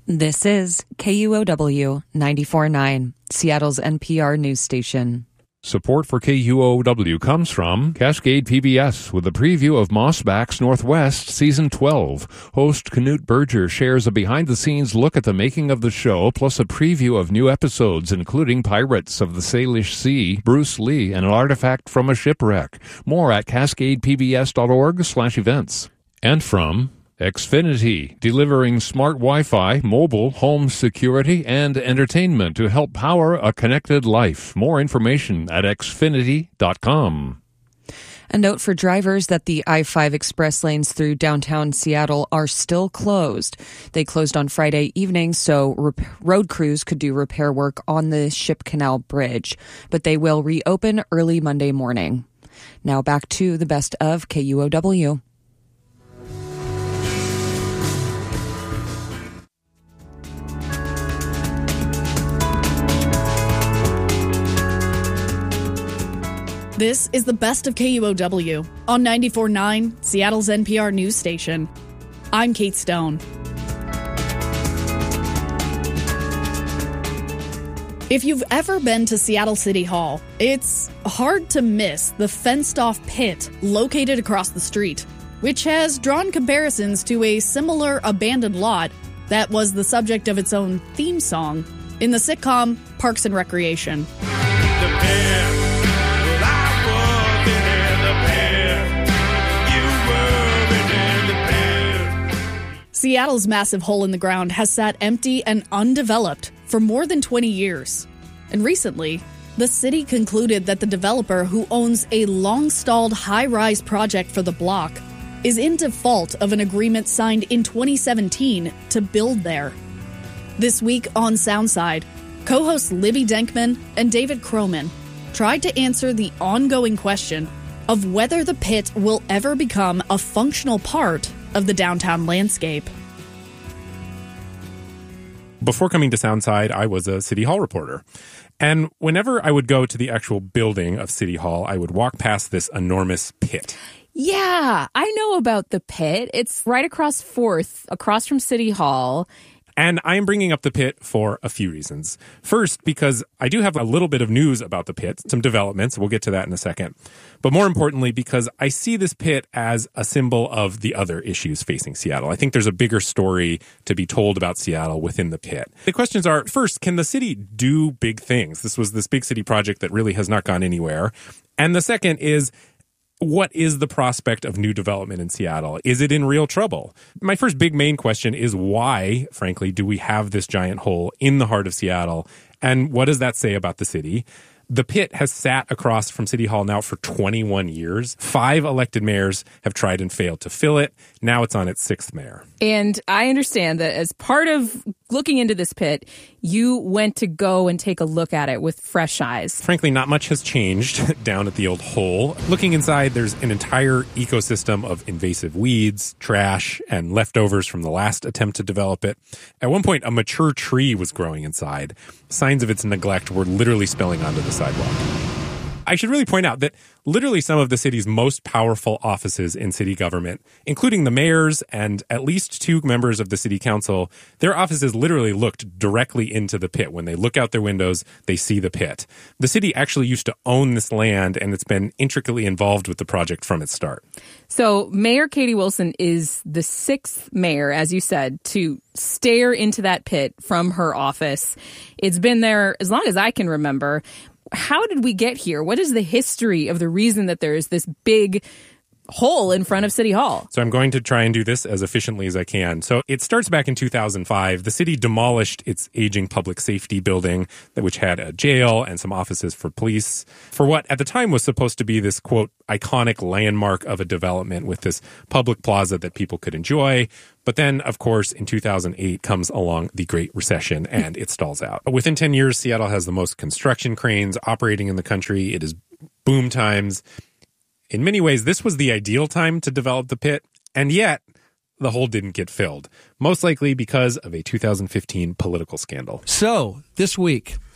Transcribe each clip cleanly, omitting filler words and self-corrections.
This is KUOW 94.9, Seattle's NPR news station. Support for KUOW comes from Cascade PBS with a preview of Mossbacks Northwest Season 12. Host Knut Berger shares a behind-the-scenes look at the making of the show, plus a preview of new episodes, including Pirates of the Salish Sea, Bruce Lee, and an artifact from a shipwreck. More at cascadepbs.org/events. And from Xfinity, delivering smart Wi-Fi, mobile, home security, and entertainment to help power a connected life. More information at xfinity.com. A note for drivers that the I-5 express lanes through downtown Seattle are still closed. They closed on Friday evening, so road crews could do repair work on the Ship Canal Bridge, but they will reopen early Monday morning. Now back to the best of KUOW. This is the best of KUOW on 94.9, Seattle's NPR news station. I'm Kate Stone. If you've ever been to Seattle City Hall, it's hard to miss the fenced-off pit located across the street, which has drawn comparisons to a similar abandoned lot that was the subject of its own theme song in the sitcom Parks and Recreation. Seattle's massive hole in the ground has sat empty and undeveloped for more than 20 years. And recently, the city concluded that the developer who owns a long-stalled high-rise project for the block is in default of an agreement signed in 2017 to build there. This week on Soundside, co-hosts Libby Denkman and David Croman tried to answer the ongoing question of whether the pit will ever become a functional part of the downtown landscape. Before coming to Soundside, I was a City Hall reporter. And whenever I would go to the actual building of City Hall, I would walk past this enormous pit. Yeah, I know about the pit. It's right across 4th, across from City Hall. And I am bringing up the pit for a few reasons. First, because I do have a little bit of news about the pit, some developments. We'll get to that in a second. But more importantly, because I see this pit as a symbol of the other issues facing Seattle. I think there's a bigger story to be told about Seattle within the pit. The questions are, first, can the city do big things? This was this big city project that really has not gone anywhere. And the second is, what is the prospect of new development in Seattle? Is it in real trouble? My first big main question is why, frankly, do we have this giant hole in the heart of Seattle? And what does that say about the city? The pit has sat across from City Hall now for 21 years. 5 elected mayors have tried and failed to fill it. Now it's on its 6th mayor. And I understand that as part of looking into this pit, you went to go and take a look at it with fresh eyes. Frankly, not much has changed down at the old hole. Looking inside, there's an entire ecosystem of invasive weeds, trash, and leftovers from the last attempt to develop it. At one point, a mature tree was growing inside. Signs of its neglect were literally spilling onto the sidewalk. I should really point out that literally some of the city's most powerful offices in city government, including the mayors and at least 2 members of the city council, their offices literally looked directly into the pit. When they look out their windows, they see the pit. The city actually used to own this land, and it's been intricately involved with the project from its start. So Mayor Katie Wilson is the 6th mayor, as you said, to stare into that pit from her office. It's been there as long as I can remember. How did we get here? What is the history of the reason that there is this big hole in front of City Hall? So I'm going to try and do this as efficiently as I can. So it starts back in 2005. The city demolished its aging public safety building, which had a jail and some offices for police, for what at the time was supposed to be this, quote, iconic landmark of a development with this public plaza that people could enjoy. But then, of course, in 2008 comes along the Great Recession and it stalls out. Within 10 years, Seattle has the most construction cranes operating in the country. It is boom times. In many ways, this was the ideal time to develop the pit, and yet the hole didn't get filled, most likely because of a 2015 political scandal. So, this week,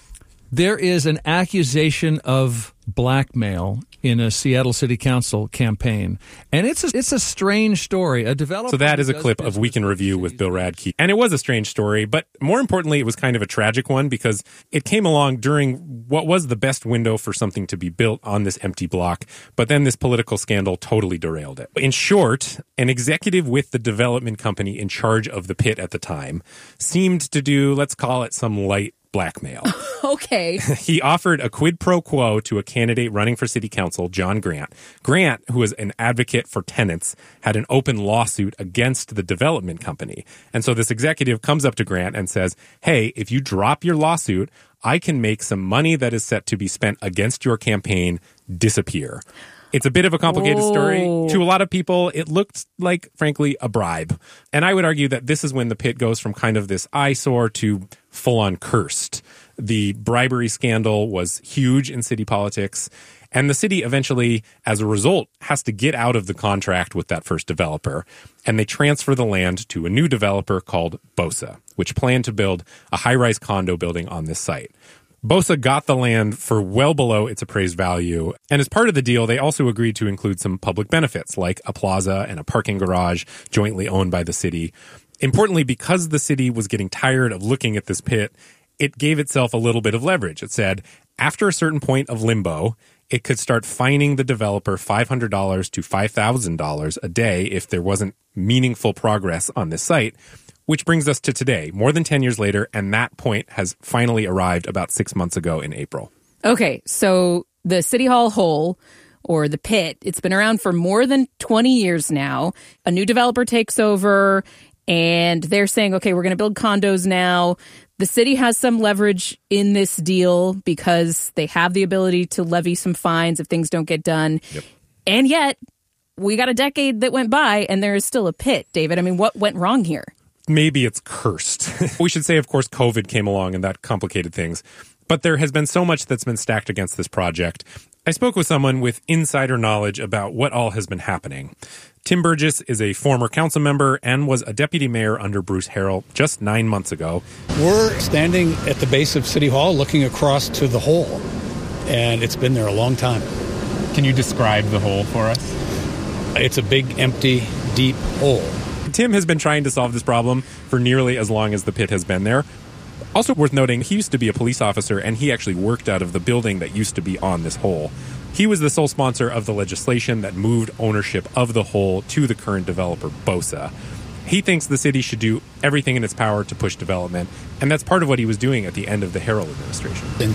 There is an accusation of blackmail in a Seattle City Council campaign. And it's a strange story. A developer. So that is a clip of Week in Review with Bill Radke. And it was a strange story, but more importantly, it was kind of a tragic one because it came along during what was the best window for something to be built on this empty block. But then this political scandal totally derailed it. In short, an executive with the development company in charge of the pit at the time seemed to do, let's call it, some light blackmail. Okay. He offered a quid pro quo to a candidate running for city council, John Grant. Grant, who is an advocate for tenants, had an open lawsuit against the development company. And so this executive comes up to Grant and says, hey, if you drop your lawsuit, I can make some money that is set to be spent against your campaign disappear. It's a bit of a complicated story. To a lot of people, it looked like, frankly, a bribe. And I would argue that this is when the pit goes from kind of this eyesore to full-on cursed. The bribery scandal was huge in city politics. And the city eventually, as a result, has to get out of the contract with that first developer. And they transfer the land to a new developer called BOSA, which planned to build a high-rise condo building on this site. BOSA got the land for well below its appraised value, and as part of the deal, they also agreed to include some public benefits, like a plaza and a parking garage jointly owned by the city. Importantly, because the city was getting tired of looking at this pit, it gave itself a little bit of leverage. It said, after a certain point of limbo, it could start fining the developer $500 to $5,000 a day if there wasn't meaningful progress on this site. Which brings us to today, more than 10 years later, and that point has finally arrived about 6 months ago in April. Okay, so the City Hall hole, or the pit, it's been around for more than 20 years now. A new developer takes over, and they're saying, okay, we're going to build condos now. The city has some leverage in this deal because they have the ability to levy some fines if things don't get done. Yep. And yet, we got a decade that went by, and there is still a pit, David. I mean, what went wrong here? Maybe it's cursed. We should say, of course, COVID came along and that complicated things. But there has been so much that's been stacked against this project. I spoke with someone with insider knowledge about what all has been happening. Tim Burgess is a former council member and was a deputy mayor under Bruce Harrell just 9 months ago. We're standing at the base of City Hall looking across to the hole, and it's been there a long time. Can you describe the hole for us? It's a big, empty, deep hole. Tim has been trying to solve this problem for nearly as long as the pit has been there. Also worth noting, he used to be a police officer, and he actually worked out of the building that used to be on this hole. He was the sole sponsor of the legislation that moved ownership of the hole to the current developer, BOSA. He thinks the city should do everything in its power to push development, and that's part of what he was doing at the end of the Harrell administration. In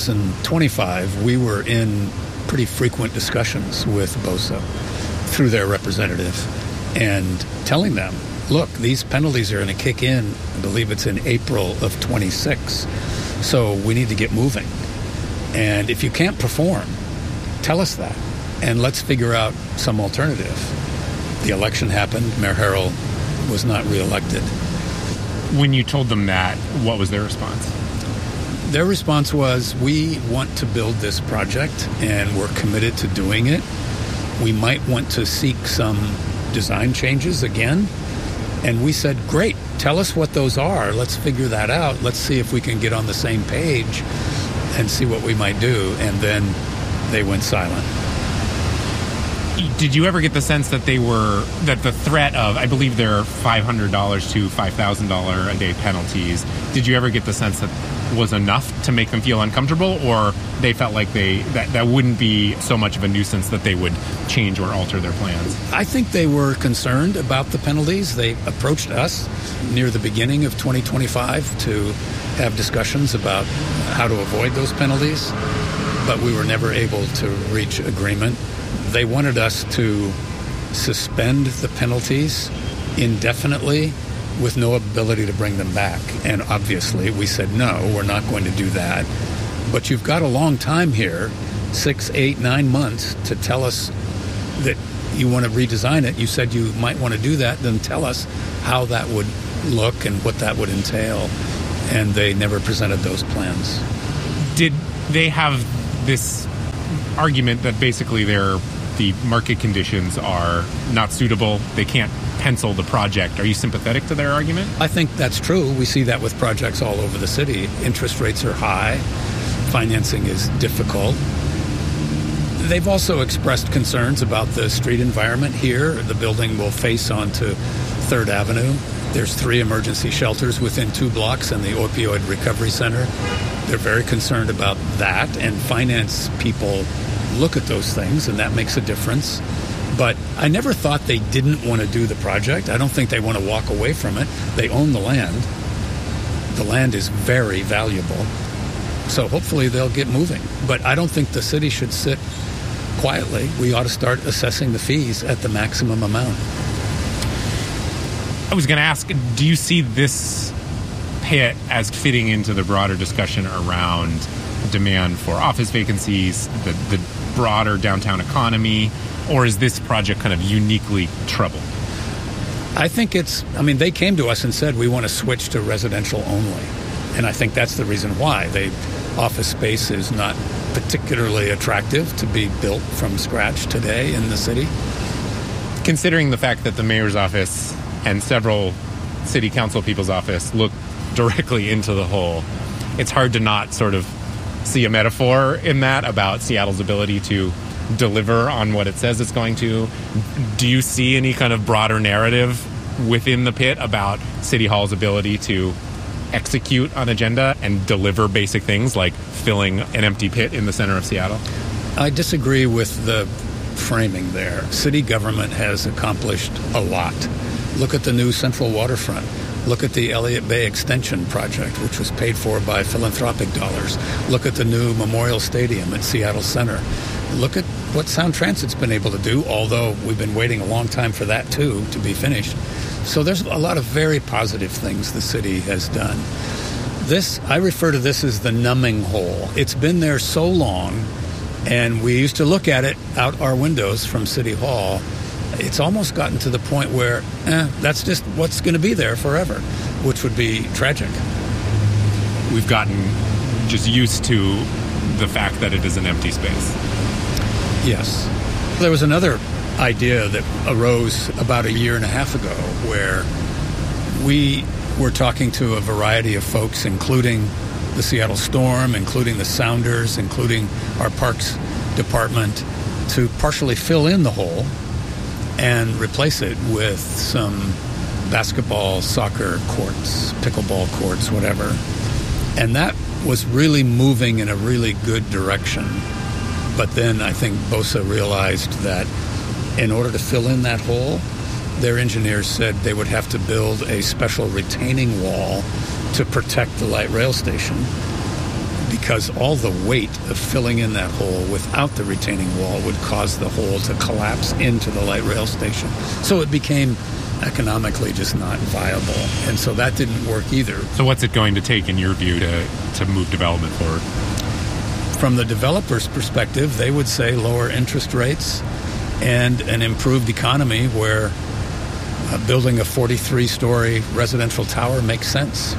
2025, we were in pretty frequent discussions with BOSA through their representative and telling them, look, these penalties are going to kick in, I believe it's in April of 26, so we need to get moving. And if you can't perform, tell us that, and let's figure out some alternative. The election happened. Mayor Harrell was not reelected. When you told them that, what was their response? Their response was, we want to build this project, and we're committed to doing it. We might want to seek some design changes again. And we said, great, tell us what those are. Let's figure that out. Let's see if we can get on the same page and see what we might do. And then they went silent. Did you ever get the sense that that the threat of, I believe there are $500 to $5,000 a day penalties, did you ever get the sense that was enough to make them feel uncomfortable, or they felt like that wouldn't be so much of a nuisance that they would change or alter their plans? I think they were concerned about the penalties. They approached us near the beginning of 2025 to have discussions about how to avoid those penalties, but we were never able to reach agreement. They wanted us to suspend the penalties indefinitely with no ability to bring them back. And obviously we said, no, we're not going to do that. But you've got a long time here, 6, 8, 9 months, to tell us that you want to redesign it. You said you might want to do that. Then tell us how that would look and what that would entail. And they never presented those plans. Did they have this argument that basically the market conditions are not suitable, they can't pencil the project? Are you sympathetic to their argument? I think that's true. We see that with projects all over the city. Interest rates are high. financing is difficult. They've also expressed concerns about the street environment here. The building will face onto 3rd Avenue. There's 3 emergency shelters within 2 blocks and the Opioid Recovery Center. They're very concerned about that, and finance people look at those things, and that makes a difference. But I never thought they didn't want to do the project. I don't think they want to walk away from it. They own the land. The land is very valuable. So hopefully they'll get moving. But I don't think the city should sit quietly. We ought to start assessing the fees at the maximum amount. I was going to ask, do you see this pit as fitting into the broader discussion around demand for office vacancies, the broader downtown economy, or is this project kind of uniquely troubled? I think they came to us and said we want to switch to residential only. And I think that's the reason why. Office space is not particularly attractive to be built from scratch today in the city. Considering the fact that the mayor's office and several city council people's office look directly into the hole, it's hard to not sort of see a metaphor in that about Seattle's ability to deliver on what it says it's going to. Do you see any kind of broader narrative within the pit about City Hall's ability to execute on agenda and deliver basic things like filling an empty pit in the center of Seattle? I disagree with the framing there. City government has accomplished a lot. Look at the new Central Waterfront. Look at the Elliott Bay Extension project, which was paid for by philanthropic dollars. Look at the new Memorial Stadium at Seattle Center. Look at what Sound Transit's been able to do, although we've been waiting a long time for that, too, to be finished. So there's a lot of very positive things the city has done. I refer to this as the numbing hole. It's been there so long, and we used to look at it out our windows from City Hall. It's almost gotten to the point where that's just what's going to be there forever, which would be tragic. We've gotten just used to the fact that it is an empty space. Yes. There was another idea that arose about a year and a half ago where we were talking to a variety of folks, including the Seattle Storm, including the Sounders, including our Parks Department, to partially fill in the hole and replace it with some basketball, soccer courts, pickleball courts, whatever. And that was really moving in a really good direction. But then I think BOSA realized that in order to fill in that hole, their engineers said they would have to build a special retaining wall to protect the light rail station, because all the weight of filling in that hole without the retaining wall would cause the hole to collapse into the light rail station. So it became economically just not viable. And so that didn't work either. So what's it going to take, in your view, to move development forward? From the developer's perspective, they would say lower interest rates and an improved economy where building a 43-story residential tower makes sense.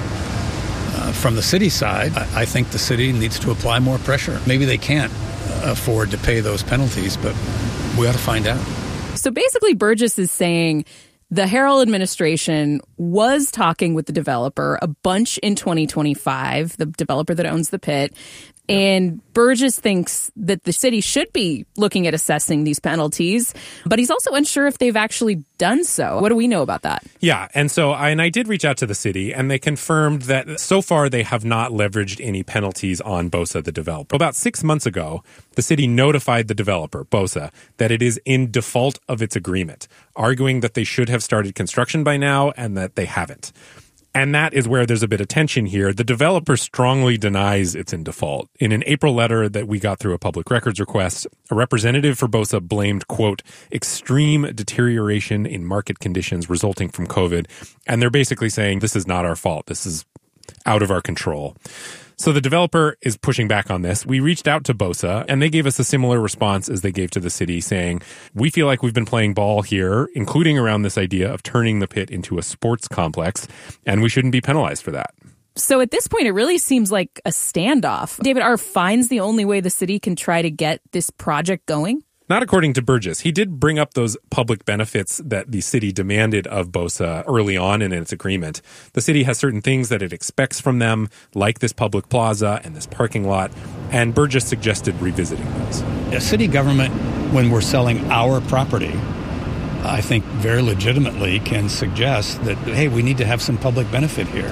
From the city side, I think the city needs to apply more pressure. Maybe they can't afford to pay those penalties, but we ought to find out. So basically, Burgess is saying the Harrell administration was talking with the developer a bunch in 2025, the developer that owns the pit. And Burgess thinks that the city should be looking at assessing these penalties, but he's also unsure if they've actually done so. What do we know about that? Yeah, and so I did reach out to the city, and they confirmed that so far they have not leveraged any penalties on BOSA, the developer. About 6 months ago, the city notified the developer, BOSA, that it is in default of its agreement, arguing that they should have started construction by now and that they haven't. And that is where there's a bit of tension here. The developer strongly denies it's in default. In an April letter that we got through a public records request, a representative for BOSA blamed, quote, extreme deterioration in market conditions resulting from COVID. And they're basically saying this is not our fault. This is out of our control. So the developer is pushing back on this. We reached out to BOSA, and they gave us a similar response as they gave to the city, saying, we feel like we've been playing ball here, including around this idea of turning the pit into a sports complex, and we shouldn't be penalized for that. So at this point, it really seems like a standoff. David, are fines the only way the city can try to get this project going? Not according to Burgess. He did bring up those public benefits that the city demanded of BOSA early on in its agreement. The city has certain things that it expects from them, like this public plaza and this parking lot, and Burgess suggested revisiting those. A city government, when we're selling our property, I think very legitimately can suggest that, hey, we need to have some public benefit here.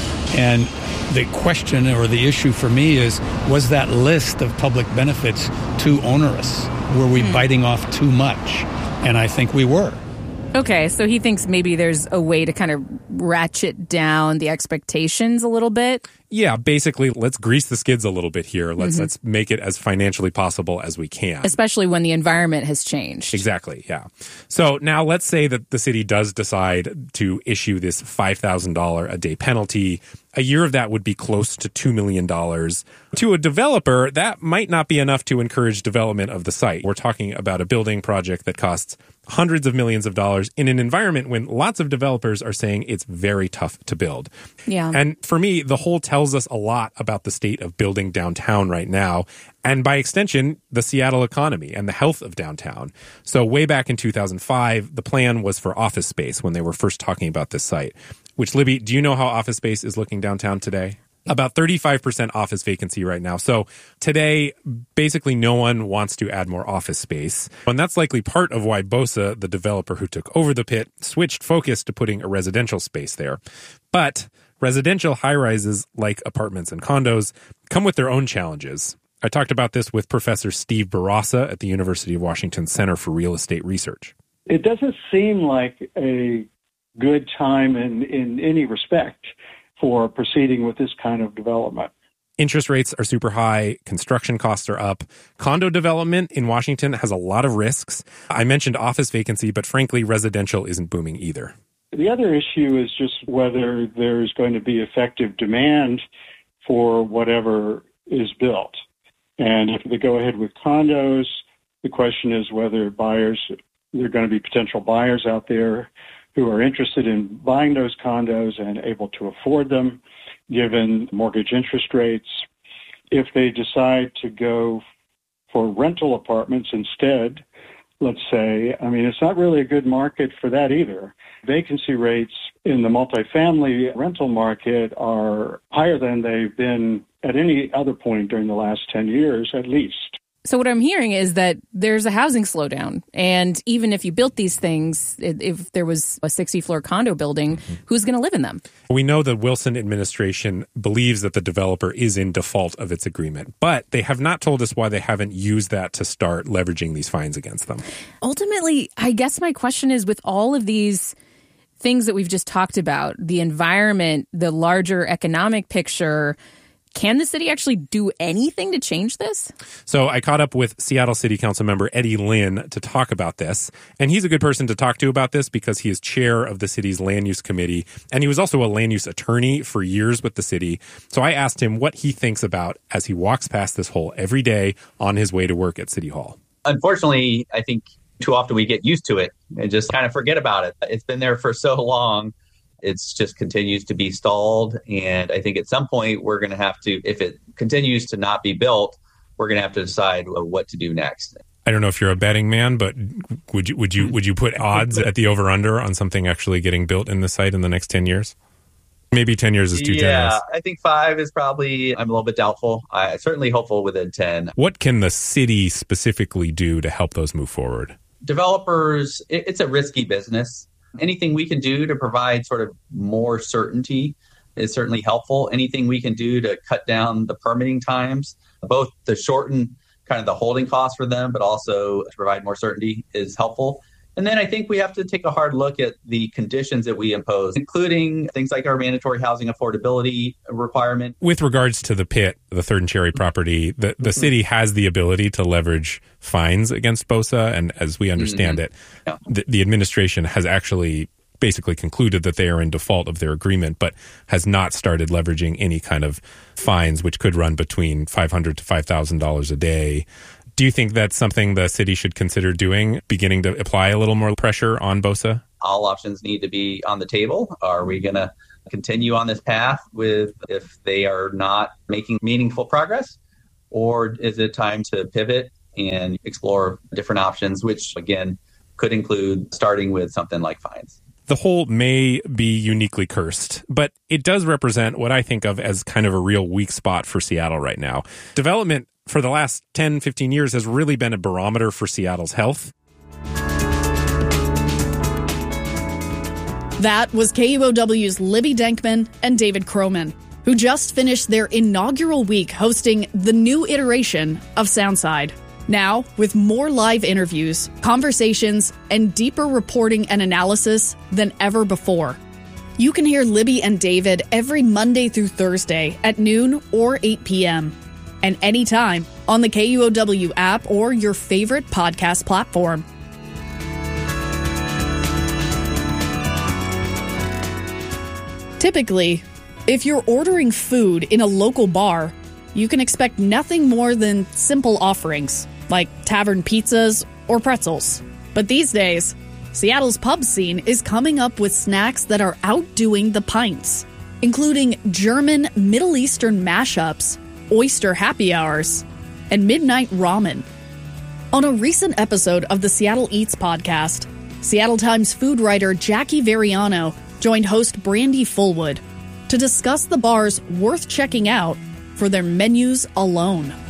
And the question or the issue for me is, was that list of public benefits too onerous? Were we biting off too much? And I think we were. Okay, so he thinks maybe there's a way to kind of ratchet down the expectations a little bit. Yeah, basically, let's grease the skids a little bit here. Let's make it as financially possible as we can. Especially when the environment has changed. Exactly, yeah. So now let's say that the city does decide to issue this $5,000 a day penalty. A year of that would be close to $2 million. To a developer, that might not be enough to encourage development of the site. We're talking about a building project that costs hundreds of millions of dollars in an environment when lots of developers are saying it's very tough to build. Yeah. And for me, the whole tells us a lot about the state of building downtown right now, and by extension, the Seattle economy and the health of downtown. So way back in 2005, the plan was for office space when they were first talking about this site. Which, Libby, do you know how office space is looking downtown today? About 35% office vacancy right now. So today, basically no one wants to add more office space. And that's likely part of why BOSA, the developer who took over the pit, switched focus to putting a residential space there. But residential high-rises, like apartments and condos, come with their own challenges. I talked about this with Professor Steve Barassa at the University of Washington Center for Real Estate Research. It doesn't seem like a good time in any respect for proceeding with this kind of development. Interest rates are super high. Construction costs are up. Condo development in Washington has a lot of risks. I mentioned office vacancy, but frankly, residential isn't booming either. The other issue is just whether there's going to be effective demand for whatever is built. And if they go ahead with condos, the question is whether there are going to be potential buyers out there who are interested in buying those condos and able to afford them, given mortgage interest rates. If they decide to go for rental apartments instead, let's say, it's not really a good market for that either. Vacancy rates in the multifamily rental market are higher than they've been at any other point during the last 10 years, at least. So what I'm hearing is that there's a housing slowdown. And even if you built these things, if there was a 60-floor condo building, who's going to live in them? We know the Wilson administration believes that the developer is in default of its agreement, but they have not told us why they haven't used that to start leveraging these fines against them. Ultimately, I guess my question is, with all of these things that we've just talked about, the environment, the larger economic picture, can the city actually do anything to change this? So I caught up with Seattle City Council member Eddie Lin to talk about this. And he's a good person to talk to about this because he is chair of the city's land use committee. And he was also a land use attorney for years with the city. So I asked him what he thinks about as he walks past this hole every day on his way to work at City Hall. Unfortunately, I think too often we get used to it and just kind of forget about it. It's been there for so long. It's just continues to be stalled. And I think at some point we're going to have to, if it continues to not be built, we're going to have to decide what to do next. I don't know if you're a betting man, but would you put odds at the over-under on something actually getting built in the site in the next 10 years? Maybe 10 years is too generous. Yeah, I think 5 is probably, I'm a little bit doubtful. I'm certainly hopeful within 10. What can the city specifically do to help those move forward? Developers, it's a risky business. Anything we can do to provide sort of more certainty is certainly helpful. Anything we can do to cut down the permitting times, both to shorten kind of the holding costs for them, but also to provide more certainty is helpful. And then I think we have to take a hard look at the conditions that we impose, including things like our mandatory housing affordability requirement. With regards to the pit, the Third and Cherry property, the city has the ability to leverage fines against BOSA. And as we understand it, the administration has actually basically concluded that they are in default of their agreement, but has not started leveraging any kind of fines, which could run between $500 to $5,000 a day. Do you think that's something the city should consider doing, beginning to apply a little more pressure on BOSA? All options need to be on the table. Are we going to continue on this path if they are not making meaningful progress? Or is it time to pivot and explore different options, which again could include starting with something like fines. The hole may be uniquely cursed, but it does represent what I think of as kind of a real weak spot for Seattle right now. Development for the last 10, 15 years has really been a barometer for Seattle's health. That was KUOW's Libby Denkman and David Croman, who just finished their inaugural week hosting the new iteration of Soundside. Now, with more live interviews, conversations, and deeper reporting and analysis than ever before. You can hear Libby and David every Monday through Thursday at noon or 8 p.m. and anytime on the KUOW app or your favorite podcast platform. Typically, if you're ordering food in a local bar, you can expect nothing more than simple offerings, like tavern pizzas or pretzels. But these days, Seattle's pub scene is coming up with snacks that are outdoing the pints, including German Middle Eastern mashups, oyster happy hours, and midnight ramen. On a recent episode of the Seattle Eats podcast, Seattle Times food writer Jackie Variano joined host Brandy Fullwood to discuss the bars worth checking out for their menus alone.